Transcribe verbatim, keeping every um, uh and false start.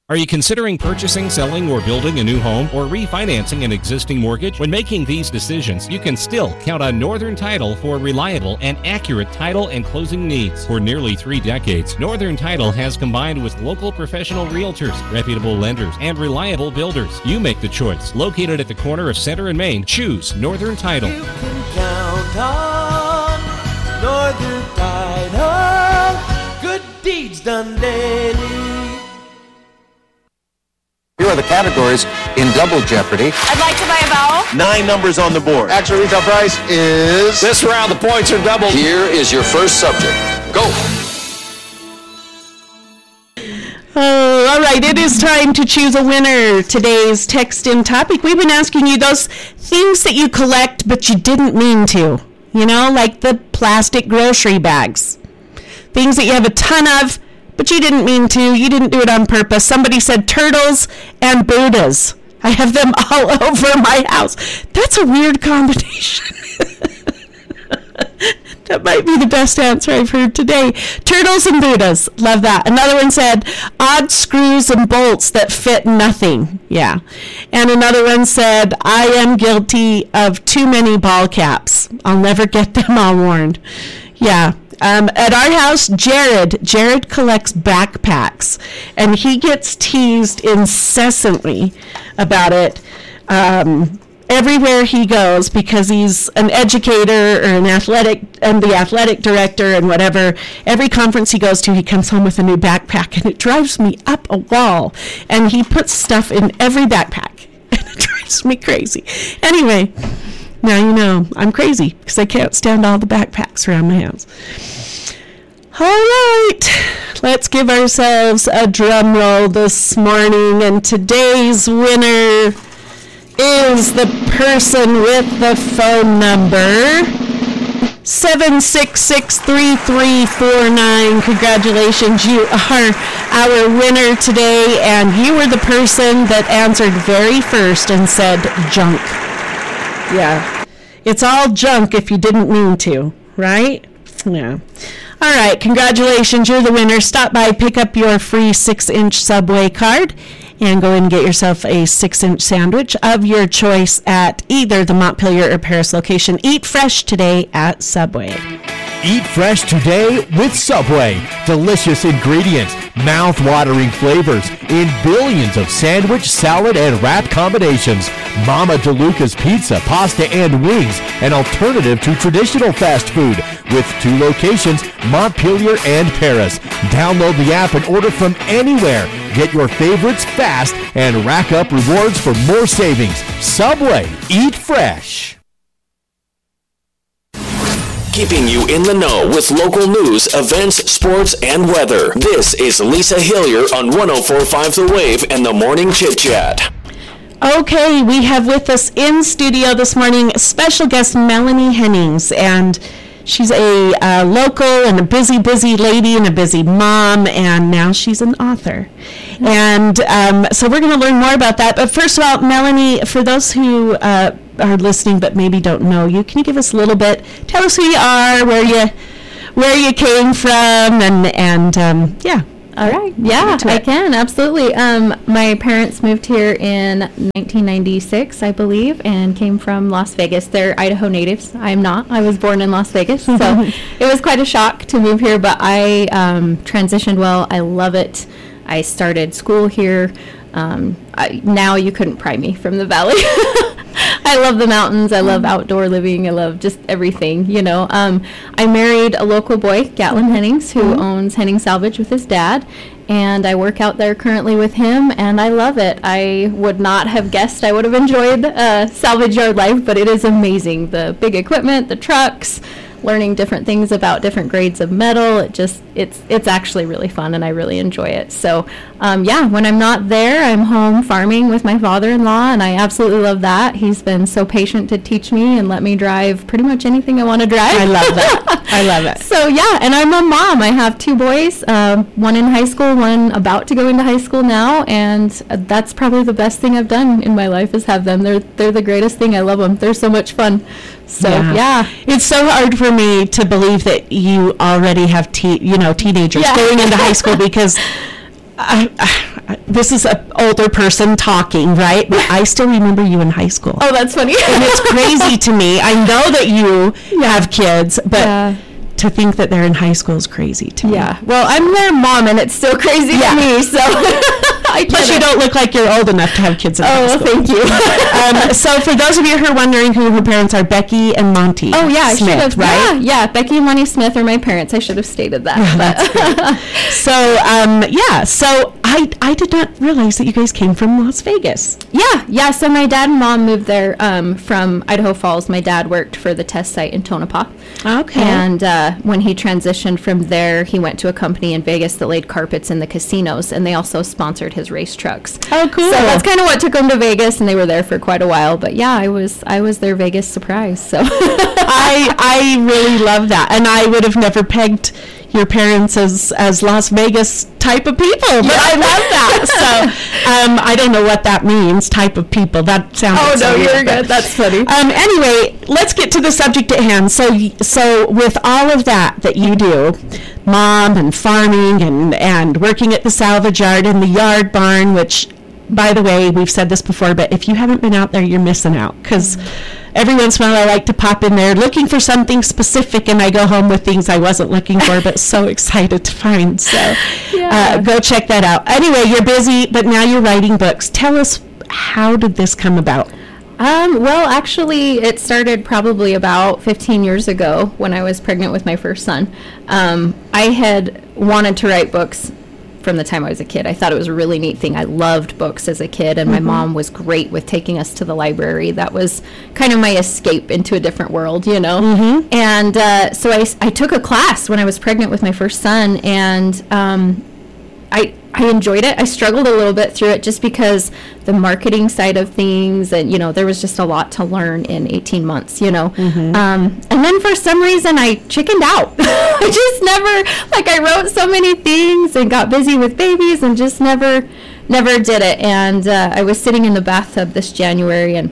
Are you considering purchasing, selling, or building a new home, or refinancing an existing mortgage? When making these decisions, you can still count on Northern Title for reliable and accurate title and closing needs. For nearly three decades, Northern Title has combined with local professional realtors, reputable lenders, and reliable builders. You make the choice. Located at the corner of Center and Main, choose Northern Title. You can count on Northern Title. Good deeds done daily. Here are the categories in Double Jeopardy. I'd like to buy a vowel. Nine numbers on the board. Actual retail price is... This round, the points are doubled. Here is your first subject. Go. Oh, all right. It is time to choose a winner. Today's text-in topic. We've been asking you those things that you collect but you didn't mean to. You know, like the plastic grocery bags. Things that you have a ton of, but you didn't mean to. You didn't do it on purpose. Somebody said turtles and Buddhas. I have them all over my house. That's a weird combination. That might be the best answer I've heard today. Turtles and Buddhas. Love that. Another one said odd screws and bolts that fit nothing. Yeah. And another one said, I am guilty of too many ball caps. I'll never get them all worn. Yeah. Um, at our house, Jared, Jared collects backpacks, and he gets teased incessantly about it um, everywhere he goes because he's an educator or an athletic, and the athletic director and whatever. Every conference he goes to, he comes home with a new backpack, and it drives me up a wall. And he puts stuff in every backpack, and it drives me crazy. Anyway. Now you know I'm crazy because I can't stand all the backpacks around my house. All right, let's give ourselves a drum roll this morning. And today's winner is the person with the phone number seven six six, three three four nine. Congratulations, you are our winner today. And you were the person that answered very first and said junk. Yeah. It's all junk if you didn't mean to, right? Yeah. All right, congratulations, you're the winner. Stop by, pick up your free six-inch Subway card, and go in and get yourself a six-inch sandwich of your choice at either the Montpelier or Paris location. Eat fresh today at Subway. Eat fresh today with Subway. Delicious ingredients, mouth-watering flavors in billions of sandwich, salad, and wrap combinations. Mama DeLuca's Pizza, Pasta, and Wings, an alternative to traditional fast food with two locations, Montpelier and Paris. Download the app and order from anywhere. Get your favorites fast and rack up rewards for more savings. Subway. Eat fresh. Keeping you in the know with local news, events, sports, and weather. This is Lisa Hillier on one oh four point five The Wave and the Morning Chit Chat. Okay, we have with us in studio this morning special guest Melanie Hennings, and she's a uh, local and a busy, busy lady and a busy mom, and now she's an author. Mm-hmm. And um, so we're going to learn more about that. But first of all, Melanie, for those who uh, are listening but maybe don't know you, can you give us a little bit? Tell us who you are, where you where you came from, and and um, yeah. All right. Yeah, I can. Absolutely. Um, my parents moved here in nineteen ninety-six, I believe, and came from Las Vegas. They're Idaho natives. I'm not. I was born in Las Vegas. So it was quite a shock to move here, but I um, transitioned well. I love it. I started school here. Um, I, now you couldn't pry me from the valley. I love the mountains. I love outdoor living. I love just everything, you know. Um, I married a local boy, Gatlin Hennings, who mm-hmm. owns Henning Salvage with his dad, and I work out there currently with him, and I love it. I would not have guessed I would have enjoyed uh, salvage yard life, but it is amazing. The big equipment, the trucks, learning different things about different grades of metal. It just, it's it's actually really fun, and I really enjoy it. So, um, yeah, when I'm not there, I'm home farming with my father-in-law, and I absolutely love that. He's been so patient to teach me and let me drive pretty much anything I want to drive. I love that. I love it. So, yeah, and I'm a mom. I have two boys, uh, one in high school, one about to go into high school now, and that's probably the best thing I've done in my life is have them. They're, they're the greatest thing. I love them. They're so much fun. So, yeah. yeah. It's so hard for me to believe that you already have, te- you know, teenagers yeah. going into high school because I, this is an older person talking, right? But I still remember you in high school. Oh, that's funny. And it's crazy to me. I know that you yeah. have kids, but yeah. to think that they're in high school is crazy to me. Yeah. Well, I'm their mom, and it's still crazy yeah. to me, so... I Plus, you don't look like you're old enough to have kids in high school. Oh, thank you. um, so, for those of you who are wondering who her parents are, Becky and Monty Oh, yeah, Smith, I should have, right? Yeah, yeah, Becky and Monty Smith are my parents. I should have stated that. Yeah, that's great. So, um, yeah, so I, I did not realize that you guys came from Las Vegas. Yeah, yeah, so my dad and mom moved there um, from Idaho Falls. My dad worked for the test site in Tonopah. Okay. And uh, when he transitioned from there, he went to a company in Vegas that laid carpets in the casinos, and they also sponsored his race trucks. Oh, cool. So that's kind of what took them to Vegas, and they were there for quite a while. But yeah, I was I was their Vegas surprise. So I I really love that, and I would have never pegged your parents as as Las Vegas type of people, but yeah. I love that. So um, I don't know what that means, type of people. That sounds. Oh so no, weird, you're good. That's funny. Um, anyway, let's get to the subject at hand. So so with all of that that you do, mom and farming and and working at the salvage yard and the yard barn, which, by the way, we've said this before, but if you haven't been out there, you're missing out, because every once in a while I like to pop in there looking for something specific, and I go home with things I wasn't looking for, but so excited to find. So yeah. uh, go check that out. Anyway, you're busy, but now you're writing books. Tell us, how did this come about? Um, well, actually, it started probably about fifteen years ago when I was pregnant with my first son. Um, I had wanted to write books from the time I was a kid. I thought it was a really neat thing. I loved books as a kid, and mm-hmm. my mom was great with taking us to the library. That was kind of my escape into a different world, you know. Mm-hmm. And uh, so I, I took a class when I was pregnant with my first son, and um, I I enjoyed it. I struggled a little bit through it just because the marketing side of things, and you know, there was just a lot to learn in eighteen months, you know. Mm-hmm. Um, and then for some reason I chickened out. I just never, like, I wrote so many things and got busy with babies and just never, never did it. And uh, I was sitting in the bathtub this January, and